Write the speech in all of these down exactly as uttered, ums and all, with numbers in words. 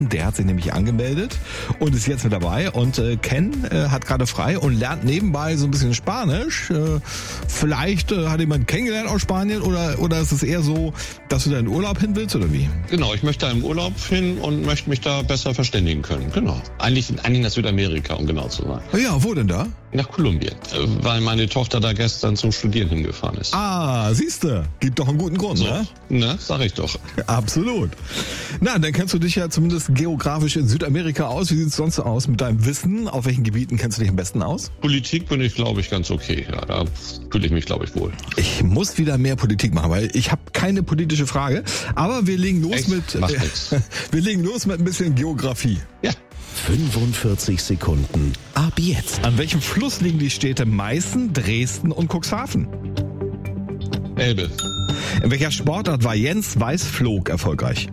Der hat sich nämlich angemeldet und ist jetzt mit dabei. Und äh, Ken äh, hat gerade frei und lernt nebenbei so ein bisschen Spanisch. Äh, vielleicht äh, hat jemand kennengelernt aus Spanien oder oder ist es eher so, dass du da in Urlaub hin willst oder wie? Genau, ich möchte da im Urlaub hin und möchte mich da besser verständigen können. Genau. Eigentlich, eigentlich nach Südamerika, um genau zu sein. Ja, wo denn da? Nach Kolumbien, äh, weil meine Tochter da gestern zum Studieren hingefahren ist. Ah, siehste, gibt doch einen guten Grund, So, ne? ne, sag ich doch. Absolut. Na, dann kennst du dich ja zumindest geografisch in Südamerika aus. Wie sieht es sonst so aus mit deinem Wissen? Auf welchen Gebieten kennst du dich am besten aus? Politik bin ich, glaube ich, ganz okay. Ja, da fühle ich mich, glaube ich, wohl. Ich muss wieder mehr Politik machen, weil ich habe keine politische Frage. Aber wir legen los Echt? mit Macht äh, nix. wir legen los mit ein bisschen Geografie. Ja. fünfundvierzig Sekunden ab jetzt. An welchem Fluss liegen die Städte Meißen, Dresden und Cuxhaven? Elbe. In welcher Sportart war Jens Weißflog erfolgreich?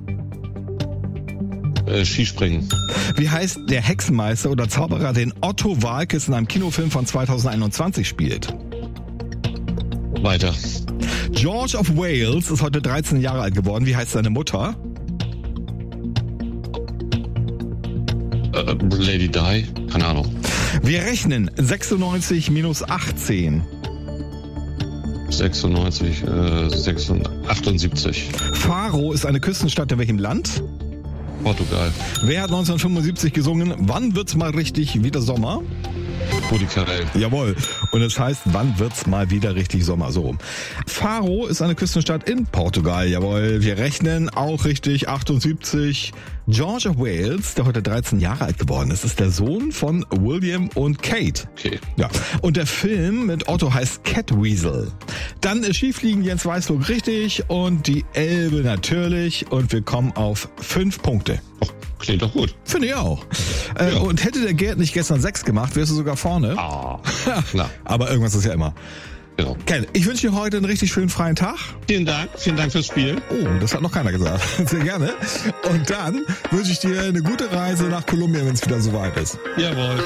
Äh, Skispringen. Wie heißt der Hexenmeister oder Zauberer, den Otto Waalkes in einem Kinofilm von zweitausendeinundzwanzig spielt? Weiter. George of Wales ist heute dreizehn Jahre alt geworden. Wie heißt seine Mutter? Äh, Lady Di? Keine Ahnung. Wir rechnen sechsundneunzig minus achtzehn. sechsundneunzig, äh, sechsundachtzig, achtundsiebzig. Faro ist eine Küstenstadt in welchem Land? Portugal. Wer hat neunzehnhundertfünfundsiebzig gesungen? Wann wird's mal richtig wieder Sommer? Rudi Carrell. Jawohl. Und es heißt, wann wird's mal wieder richtig Sommer? So rum. Faro ist eine Küstenstadt in Portugal. Jawohl. Wir rechnen auch richtig achtundsiebzig. George of Wales, der heute dreizehn Jahre alt geworden ist, ist der Sohn von William und Kate. Okay. Ja. Und der Film mit Otto heißt Catweasel. Dann ist Skifliegen Jens Weißflog richtig und die Elbe natürlich. Und wir kommen auf fünf Punkte. Oh, klingt doch gut. Finde ich auch. Äh, Ja. Und hätte der Gerd nicht gestern sechs gemacht, wärst du sogar vorne. Ah, klar. Aber irgendwas ist ja immer. Genau. Ken, ich wünsche dir heute einen richtig schönen freien Tag. Vielen Dank. Vielen Dank fürs Spiel. Oh, das hat noch keiner gesagt. Sehr gerne. Und dann wünsche ich dir eine gute Reise nach Kolumbien, wenn es wieder soweit ist. Jawohl.